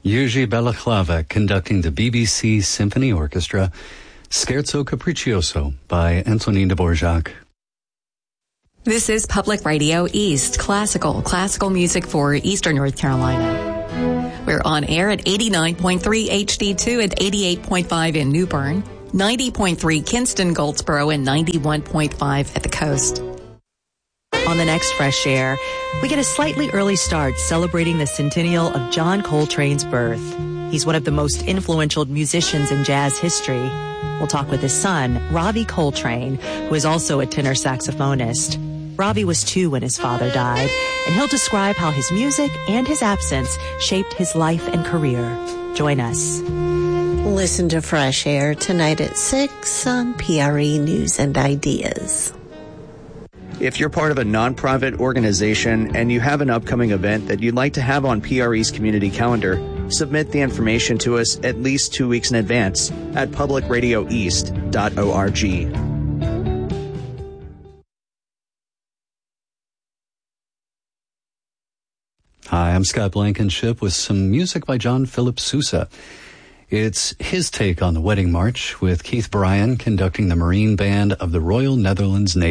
Jerzy Balaclava conducting the BBC Symphony Orchestra, Scherzo Capriccioso by Antonin Dvorak. This is Public Radio East, classical music for Eastern North Carolina. We're on air at 89.3 HD2 and 88.5 in New Bern, 90.3 Kinston, Goldsboro, and 91.5 at the coast. On the next Fresh Air, we get a slightly early start celebrating the centennial of John Coltrane's birth. He's one of the most influential musicians in jazz history. We'll talk with his son, Ravi Coltrane, who is also a tenor saxophonist. Ravi was 2 when his father died, and he'll describe how his music and his absence shaped his life and career. Join us. Listen to Fresh Air tonight at 6 on PRE News and Ideas. If you're part of a nonprofit organization and you have an upcoming event that you'd like to have on PRE's community calendar, submit the information to us at least 2 weeks in advance at publicradioeast.org. Hi, I'm Scott Blankenship with some music by John Philip Sousa. It's his take on the Wedding March with Keith Bryan conducting the Marine Band of the Royal Netherlands Navy.